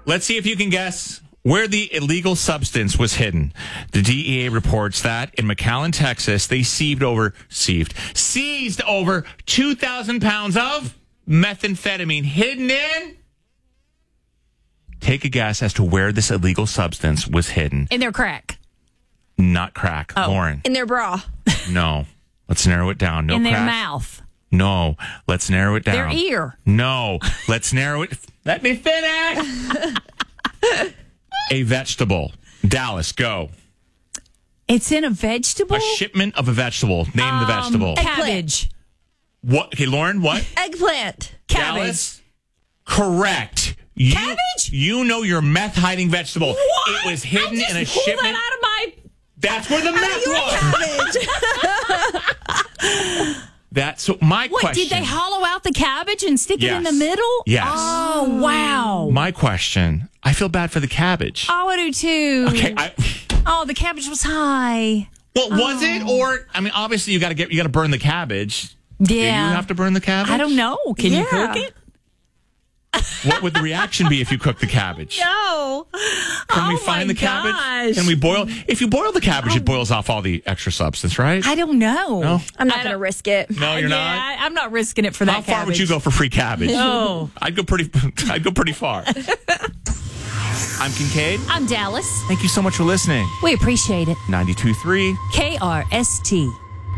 Let's see if you can guess where the illegal substance was hidden. The DEA reports that in McAllen, Texas, they seized over 2,000 pounds of methamphetamine hidden in. Take a guess as to where this illegal substance was hidden. In their crack. Not crack. Lauren. In their bra. No. Let's narrow it down. No in crack. their mouth. No. Let's narrow it down. Their ear. No. Let's narrow it. Let me finish. A vegetable. Dallas, go. It's in a vegetable? A shipment of a vegetable. Name the vegetable. Cabbage. What? Okay, Lauren, what? Eggplant. Cabbage. Dallas? Correct. Cabbage? You know your meth hiding vegetable. What? It was hidden I just in a pulled shipment. that out of my... That's where the meth was. Cabbage. So my What, question. did they hollow out the cabbage and stick it in the Yes. middle? Yes. Oh, wow. My question. I feel bad for the cabbage. Oh, I do too. Okay. Oh, the cabbage was high. Well, was it? Or, I mean, obviously you got to burn the cabbage. Yeah. Do you have to burn the cabbage? I don't know. Can you Yeah. cook it? What would the reaction be if you cooked the cabbage? No. Can we Oh, find my the cabbage? gosh. Can we boil? If you boil the cabbage, it boils off all the extra substance, right? I don't know. No? I'm not going to risk it. No, you're not. Yeah, I'm not risking it for that How far would cabbage. you go for free cabbage? Oh. I'd go pretty far. I'm Kincaid. I'm Dallas. Thank you so much for listening. We appreciate it. 92.3. KRST.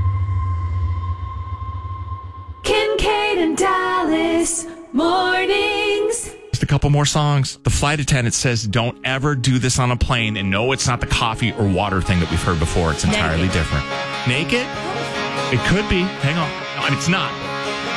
Kincaid and Dallas mornings. Just a couple more songs. The flight attendant says, don't ever do this on a plane. And no, it's not the coffee or water thing that we've heard before. It's entirely different. Naked? It could be. Hang on. No, it's not.